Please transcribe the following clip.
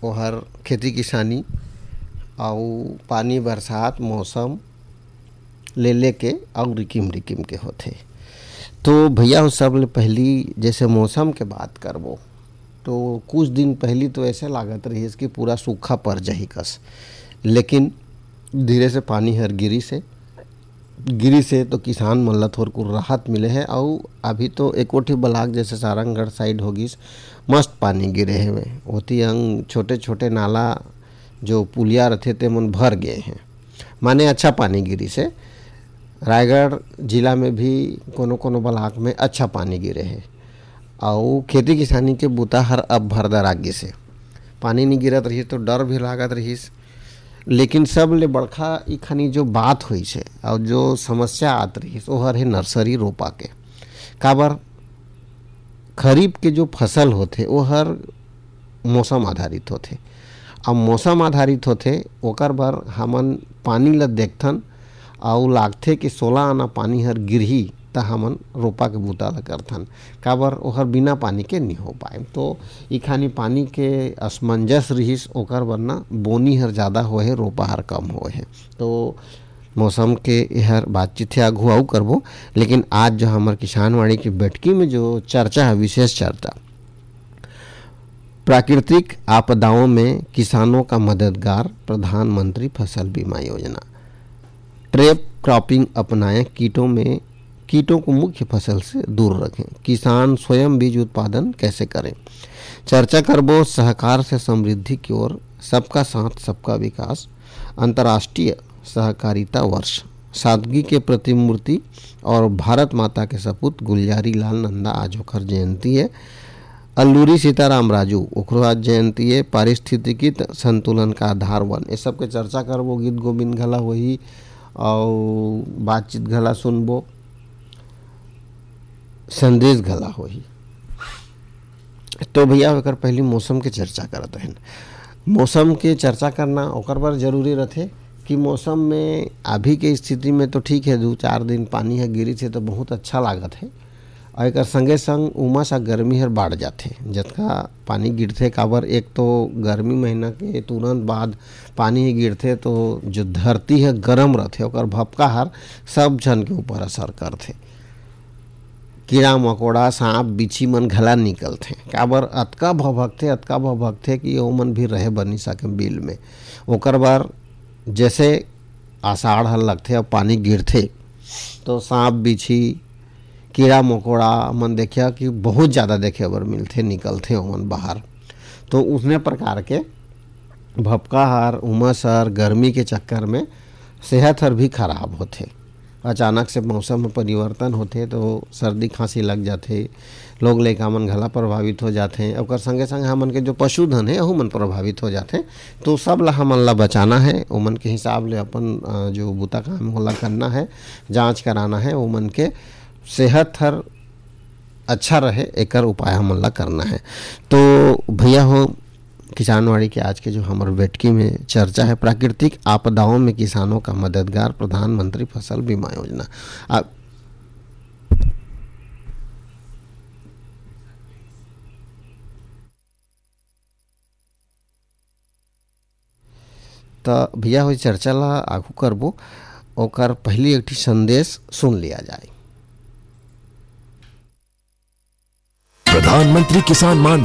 ओहर खेती किसानी और पानी बरसात मौसम ले लेके और रिकिम रिकिम के होथे। तो भैया सब ले पहली जैसे मौसम के बात करबो तो कुछ दिन पहली तो ऐसे लागत रही कि पूरा सूखा पड़ जाही कस, लेकिन धीरे से पानी हर गिरी से तो किसान मन ला थोड़ा राहत मिले है। और अभी तो एकोठी ब्लॉक जैसे सारंगगढ़ साइड होगिस मस्त पानी गिरे है, होती अंग छोटे छोटे नाला जो पुलिया रहते ते मन भर गए हैं, माने अच्छा पानी गिरी से। रायगढ़ जिला में भी कोनो कोनो ब्लॉक में अच्छा पानी गिरे है और खेती किसानी के बूता हर अब भरदर आगे से पानी नहीं गिरत रही तो डर भी लागत रहीस। लेकिन सब ले बड़खा ई खानी जो बात हुई है और जो समस्या आत रही वो हर है नर्सरी रोपा के। काबर खरीफ के जो फसल होते वो हर मौसम आधारित होते, अब मौसम आधारित होते ओकर बर हमन पानी ला देखथन और लागथे कि 16 आना पानी हर गिरही त हमन रोपा के बूता ला करथन। काबर ओहर बिना पानी के नहीं हो पाए, तो ई खानी पानी के असमंजस रहीस ओकर बर ना बोनी हर ज़्यादा होए है, रोपा हर कम होए है। तो मौसम के यहर बातचीत है आघु आऊ करबो, लेकिन आज जो हमार किसानवाड़ी की बैठकी में जो चर्चा है, विशेष चर्चा प्राकृतिक आपदाओं में किसानों का मददगार प्रधानमंत्री फसल बीमा योजना। ट्रैप क्रॉपिंग अपनाएं, कीटों को मुख्य फसल से दूर रखें, किसान स्वयं बीज उत्पादन कैसे करें। चर्चा करबो सहकार से समृद्धि की ओर, सबका साथ सबका विकास, अंतर्राष्ट्रीय सहकारिता वर्ष, सादगी के प्रतिमूर्ति और भारत माता के सपूत गुलजारी लाल नंदा आज ओखर जयंती है। अल्लूरी सीताराम राजू ओकरो आज जयंती है। पारिस्थितिकी संतुलन का आधार वन, ये सब के चर्चा करबो, गीत गोविंद घला वही और बातचीत घला सुनबो, संदेश घला होही। तो भैया अगर पहली मौसम के चर्चा करते हैं, मौसम के चर्चा करना ओकर बर जरूरी रहते कि मौसम में अभी के स्थिति में तो ठीक है 2-4 दिन पानी है गिरी थे तो बहुत अच्छा लागत है, और एक संगे संग उमस और गर्मी हर बढ़ जाते जतका पानी गिरते। काबर एक तो गर्मी महीना के तुरंत बाद पानी गिरते तो जो धरती है गर्म रहते ओकर भपका हर सब जन के ऊपर असर करते, कीड़ा मकोड़ा सांप बिच्छी मन घला निकलते। काबर अतका भभकते कि ओ मन भी रहे बनी सके बिल में। ओकर बार जैसे आषाढ़ हल लगते और पानी गिरते तो सांप बिच्छी कीड़ा मकोड़ा मन देखिया कि बहुत ज़्यादा देखे बर मिलते, निकलते ओमन बाहर। तो उसने प्रकार के भपका हर उमस हर गर्मी के चक्कर में सेहत हर भी खराब होते। अचानक से मौसम में परिवर्तन होते तो सर्दी खांसी लग जाते, लोग लइका मन घला प्रभावित हो जाते, और संगे संग हमन के जो पशुधन है वह मन प्रभावित हो जाते। तो सब ला हमन ला बचाना है, ओमन के हिसाब ले अपन जो बूता काम होला करना है, जांच कराना है, ओमन के सेहत हर अच्छा रहे एकर उपाय हमन ला करना है। तो भैया हो किसानवाड़ी के आज के जो हमारे बैठकी में चर्चा है प्राकृतिक आपदाओं में किसानों का मददगार प्रधानमंत्री फसल बीमा योजना। तो भैया हो चर्चा ला आगू करबो, ओकर पहली एक संदेश सुन लिया जाए। प्रधानमंत्री किसान मान